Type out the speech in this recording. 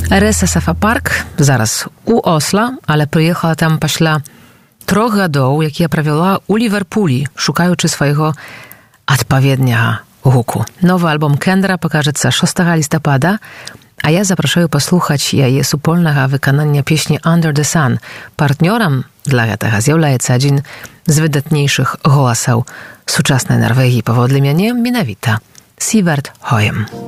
RSSF Park зараз у Осла, але прыехала там пасля 3 гадоў, якія правяла ў Ліверпулі, шукаючы свайго адпаведняга гуку. Новы альбом Кендера пакажацца 6 лістапада, а я запрашаю паслухаць яе супольнага выканання песні Under the Sun. Партнёрам для гэтага з'яўляецца адзін з выдатнейшых голасаў сучаснай Нарвегіі паводле мяне, менавіта Сіверт Хоем.